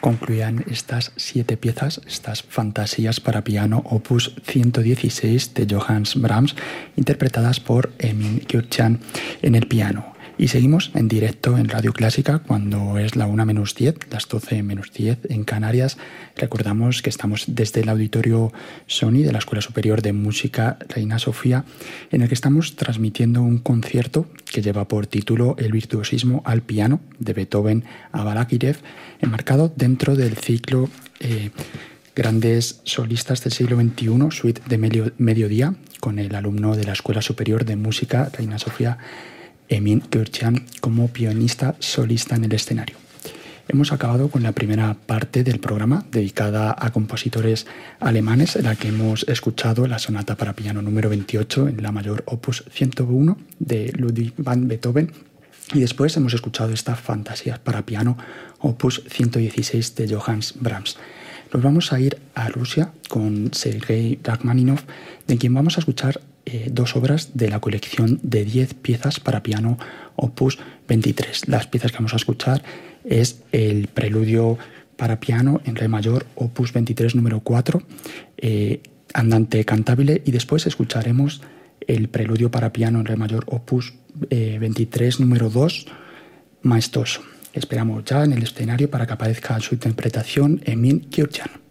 concluían estas 7 piezas, estas fantasías para piano opus 116 de Johannes Brahms, interpretadas por Emin Kürtjan en el piano. Y seguimos en directo en Radio Clásica cuando es la 1:10, las 12:10 en Canarias. Recordamos que estamos desde el auditorio Sony de la Escuela Superior de Música Reina Sofía, en el que estamos transmitiendo un concierto que lleva por título El virtuosismo al piano de Beethoven a Balakirev, enmarcado dentro del ciclo Grandes solistas del siglo XXI, suite de mediodía, con el alumno de la Escuela Superior de Música Reina Sofía, Emin Kürtjan, como pianista solista en el escenario. Hemos acabado con la primera parte del programa dedicada a compositores alemanes, en la que hemos escuchado la sonata para piano número 28 en la mayor opus 101 de Ludwig van Beethoven, y después hemos escuchado esta fantasía para piano opus 116 de Johannes Brahms. Nos vamos a ir a Rusia con Sergei Rachmaninoff, de quien vamos a escuchar 2 obras de la colección de 10 piezas para piano opus 23. Las piezas que vamos a escuchar es el preludio para piano en re mayor opus 23 número 4, Andante cantabile, y después escucharemos el preludio para piano en re mayor opus 23 número 2, maestoso. Esperamos ya en el escenario para que aparezca su interpretación Emin Kürtjan.